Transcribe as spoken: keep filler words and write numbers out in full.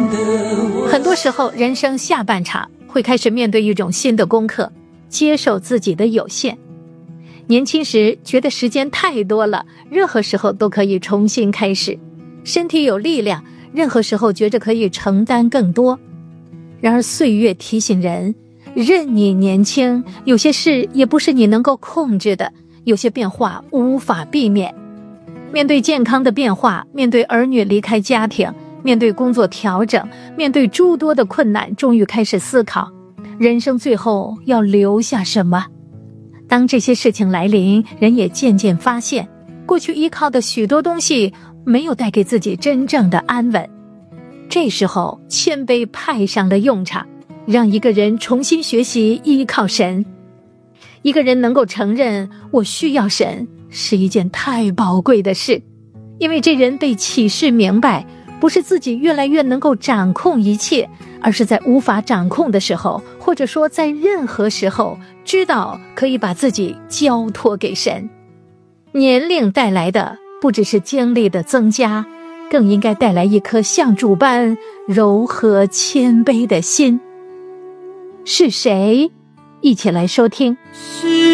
很多时候，人生下半场会开始面对一种新的功课，接受自己的有限。年轻时觉得时间太多了，任何时候都可以重新开始，身体有力量，任何时候觉着可以承担更多。然而岁月提醒人，任你年轻，有些事也不是你能够控制的，有些变化无法避免。面对健康的变化，面对儿女离开家庭，面对工作调整，面对诸多的困难，终于开始思考，人生最后要留下什么？当这些事情来临，人也渐渐发现，过去依靠的许多东西没有带给自己真正的安稳。这时候，谦卑派上了用场，让一个人重新学习依靠神。一个人能够承认我需要神，是一件太宝贵的事，因为这人被启示明白，不是自己越来越能够掌控一切，而是在无法掌控的时候，或者说在任何时候，知道可以把自己交托给神。年龄带来的不只是经历的增加，更应该带来一颗像主般柔和谦卑的心。是谁？一起来收听。